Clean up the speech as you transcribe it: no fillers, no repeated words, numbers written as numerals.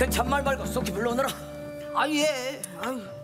그 잔말 말고 쏙히 불러오너라. 아 예. 아유.